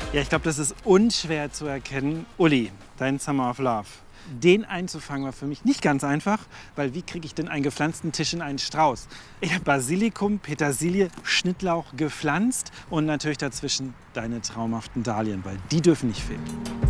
Ja, ich glaube, das ist unschwer zu erkennen. Uli, dein Summer of Love. Den einzufangen war für mich nicht ganz einfach, weil wie kriege ich denn einen gepflanzten Tisch in einen Strauß? Ich habe Basilikum, Petersilie, Schnittlauch gepflanzt und natürlich dazwischen deine traumhaften Dahlien, weil die dürfen nicht fehlen.